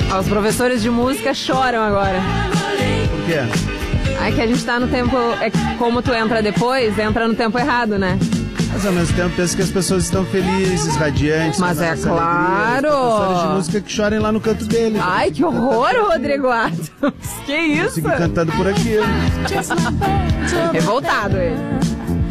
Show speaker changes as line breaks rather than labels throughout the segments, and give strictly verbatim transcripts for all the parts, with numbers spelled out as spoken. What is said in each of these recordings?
Os professores de música choram agora.
Por quê?
Ai, que a gente tá no tempo... É como tu entra depois, entra no tempo errado, né?
Mas ao mesmo tempo penso que as pessoas estão felizes, radiantes.
Mas é claro!
Alegria, professores de música que chorem lá no canto deles.
Ai, que horror, Rodrigo Adams! Que isso?
Consegui cantando por aqui.
Revoltado ele.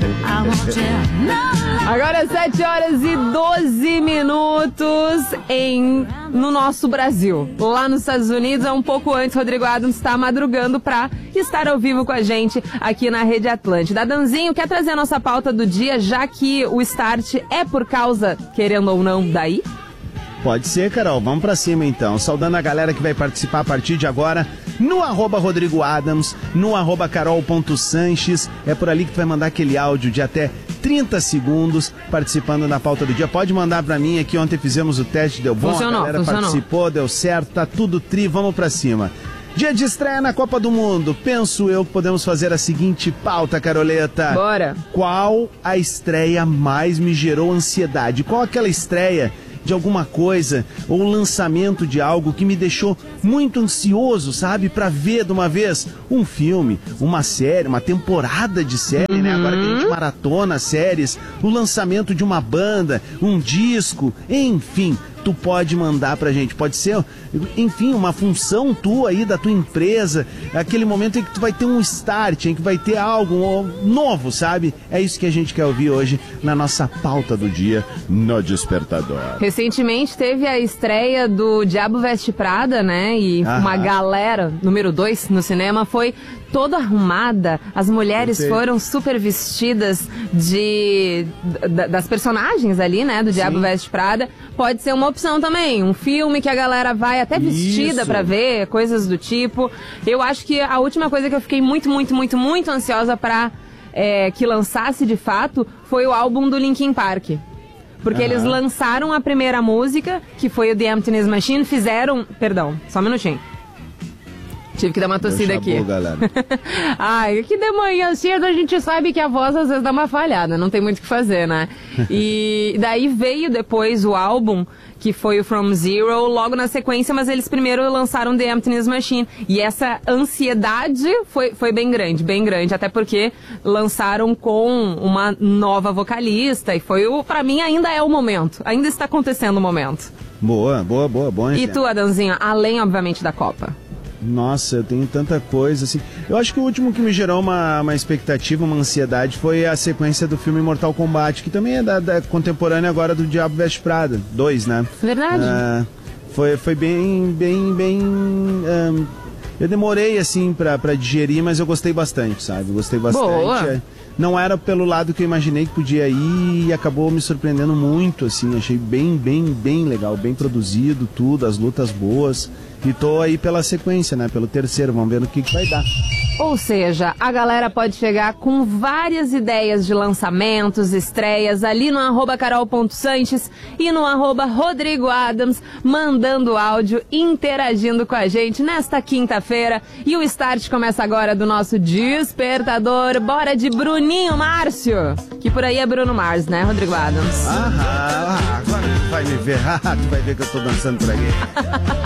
Agora sete horas e doze minutos em, no nosso Brasil. Lá nos Estados Unidos, é um pouco antes, Rodrigo Adams está madrugando para estar ao vivo com a gente aqui na Rede Atlântida. Danzinho, quer trazer a nossa pauta do dia, já que o start é por causa, querendo ou não, daí?
Pode ser, Carol. Vamos pra cima, então. Saudando a galera que vai participar a partir de agora no arroba Rodrigo Adams, no arroba carol.sanches. É por ali que tu vai mandar aquele áudio de até trinta segundos participando da pauta do dia. Pode mandar pra mim aqui. Ontem fizemos o teste, deu bom.
Funcionou,
a galera
funcionou.
participou, deu certo, tá tudo tri. Vamos pra cima. Dia de estreia na Copa do Mundo. Penso eu que podemos fazer a seguinte pauta, Caroleta.
Bora.
Qual a estreia mais me gerou ansiedade? Qual aquela estreia de alguma coisa ou lançamento de algo que me deixou muito ansioso, sabe? Pra ver de uma vez um filme, uma série, uma temporada de série, uhum. né? Agora que a gente maratona séries, o lançamento de uma banda, um disco, enfim. Tu pode mandar pra gente, pode ser, enfim, uma função tua aí, da tua empresa, aquele momento em que tu vai ter um start, em que vai ter algo novo, sabe? É isso que a gente quer ouvir hoje na nossa pauta do dia no Despertador.
Recentemente teve a estreia do Diabo Veste Prada, né? E Aham. uma galera, número dois no cinema, foi toda arrumada, as mulheres foram super vestidas de d- das personagens ali, né, do Diabo Sim. Veste Prada. Pode ser uma opção também, um filme que a galera vai até vestida Isso. pra ver, coisas do tipo. Eu acho que a última coisa que eu fiquei muito, muito, muito, muito ansiosa pra é, que lançasse de fato foi o álbum do Linkin Park. Porque uhum. eles lançaram a primeira música, que foi o The Emptiness Machine, fizeram... Perdão, só um minutinho. Tive que dar uma tossida aqui. Boa, galera. Ai, que de manhã cedo a gente sabe que a voz às vezes dá uma falhada, não tem muito o que fazer, né? E daí veio depois o álbum, que foi o From Zero, logo na sequência, mas eles primeiro lançaram The Emptiness Machine. E essa ansiedade foi, foi bem grande, bem grande, até porque lançaram com uma nova vocalista, e foi o, pra mim ainda é o momento, ainda está acontecendo o momento.
Boa, boa, boa, boa.
E tu, Adãozinho, além, obviamente, da Copa?
Nossa, eu tenho tanta coisa, assim. Eu acho que o último que me gerou uma, uma expectativa, uma ansiedade, foi a sequência do filme Mortal Kombat, que também é da, da contemporânea agora do Diabo Veste Prada, dois, né?
Verdade.
Uh, foi, foi bem, bem, bem... Um, eu demorei, assim, pra, pra digerir, mas eu gostei bastante, sabe? Gostei bastante.
Boa.
Não era pelo lado que eu imaginei que podia ir e acabou me surpreendendo muito, assim. Achei bem, bem, bem legal, bem produzido, tudo, as lutas boas. E tô aí pela sequência, né? Pelo terceiro, vamos ver no que, que vai dar.
Ou seja, a galera pode chegar com várias ideias de lançamentos, estreias, ali no arroba carol.sanches e no arroba Rodrigo Adams, mandando áudio, interagindo com a gente nesta quinta-feira. E o start começa agora do nosso Despertador. Bora de Bruninho Márcio, que por aí é Bruno Mars, né, Rodrigo Adams?
Ah, agora tu vai me ver, tu vai ver que eu tô dançando por aqui.